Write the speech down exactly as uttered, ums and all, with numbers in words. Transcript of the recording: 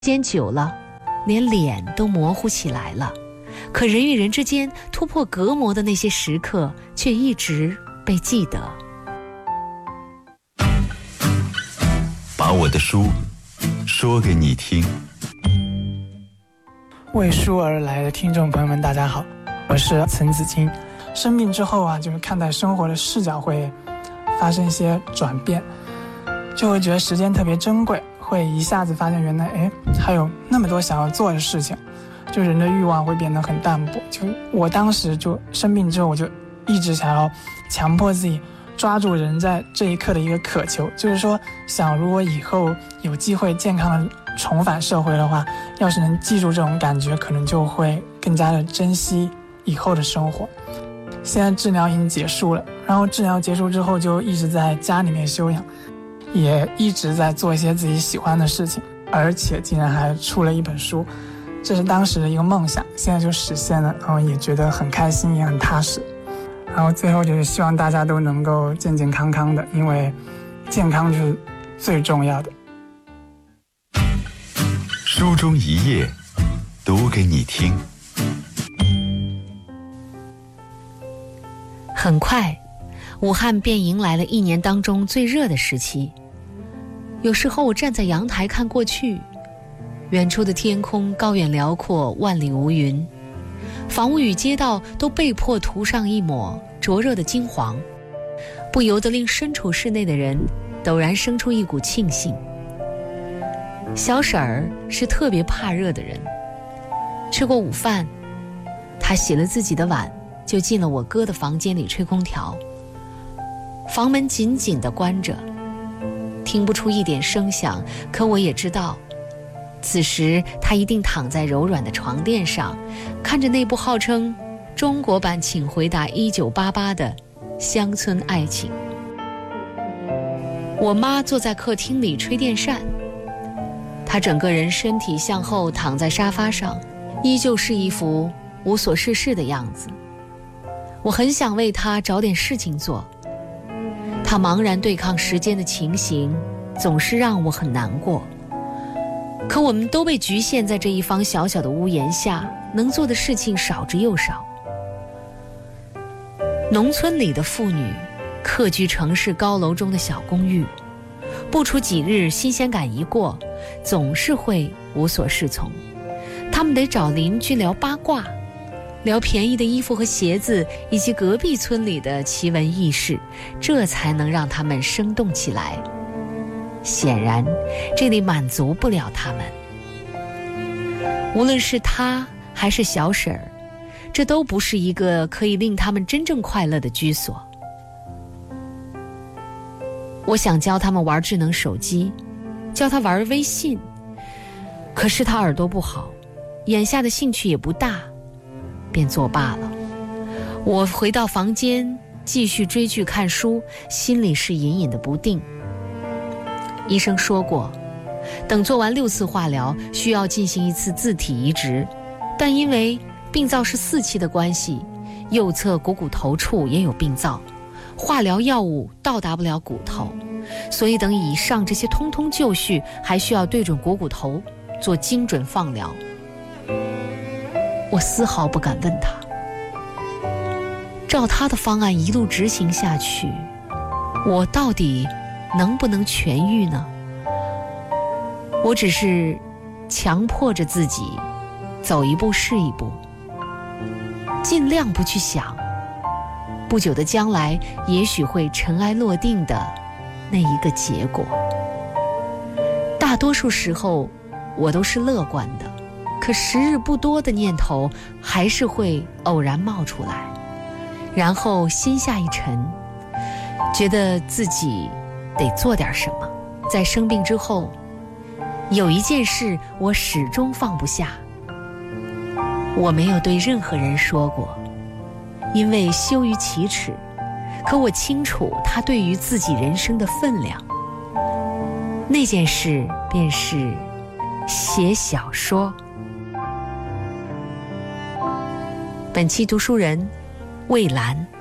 间久了，连脸都模糊起来了，可人与人之间突破隔膜的那些时刻却一直被记得。 把我的书说给你听。 为书而来的听众朋友们大家好，我是岑子金。生病之后啊，就是看待生活的视角会发生一些转变，就会觉得时间特别珍贵，会一下子发现原来哎还有那么多想要做的事情，就人的欲望会变得很淡薄。就我当时就生病之后，我就一直想要强迫自己抓住人在这一刻的一个渴求，就是说想如果以后有机会健康的重返社会的话，要是能记住这种感觉，可能就会更加的珍惜以后的生活。现在治疗已经结束了，然后治疗结束之后就一直在家里面休养，也一直在做一些自己喜欢的事情，而且竟然还出了一本书，这是当时的一个梦想，现在就实现了，然后也觉得很开心，也很踏实。然后最后就是希望大家都能够健健康康的，因为健康就是最重要的。 书中一页，读给你听。 很快，武汉便迎来了一年当中最热的时期。有时候我站在阳台看过去，远处的天空高远辽阔，万里无云，房屋与街道都被迫涂上一抹灼热的金黄，不由得令身处室内的人陡然生出一股庆幸。小婶儿是特别怕热的人，吃过午饭，她洗了自己的碗，就进了我哥的房间里吹空调。房门紧紧地关着，听不出一点声响，可我也知道此时他一定躺在柔软的床垫上，看着那部号称中国版请回答一九八八的乡村爱情。我妈坐在客厅里吹电扇，她整个人身体向后躺在沙发上，依旧是一副无所事事的样子。我很想为她找点事情做，她茫然对抗时间的情形总是让我很难过。可我们都被局限在这一方小小的屋檐下，能做的事情少之又少。农村里的妇女客居城市高楼中的小公寓，不出几日，新鲜感一过，总是会无所适从。他们得找邻居聊八卦，聊便宜的衣服和鞋子，以及隔壁村里的奇闻异事，这才能让他们生动起来。显然这里满足不了他们。无论是他还是小婶儿，这都不是一个可以令他们真正快乐的居所。我想教他们玩智能手机，教他玩微信，可是他耳朵不好，眼下的兴趣也不大，便作罢了。我回到房间继续追剧看书，心里是隐隐的不定。医生说过，等做完六次化疗，需要进行一次自体移植，但因为病灶是四期的关系，右侧股骨头处也有病灶，化疗药物到达不了骨头，所以等以上这些通通就绪，还需要对准股骨头做精准放疗。我丝毫不敢问他，照他的方案一路执行下去，我到底能不能痊愈呢？我只是强迫着自己走一步是一步，尽量不去想不久的将来也许会尘埃落定的那一个结果。大多数时候我都是乐观的，可时日不多的念头还是会偶然冒出来，然后心下一沉，觉得自己得做点什么。在生病之后，有一件事我始终放不下，我没有对任何人说过，因为羞于启齿，可我清楚它对于自己人生的分量。那件事便是写小说。本期读书人魏兰。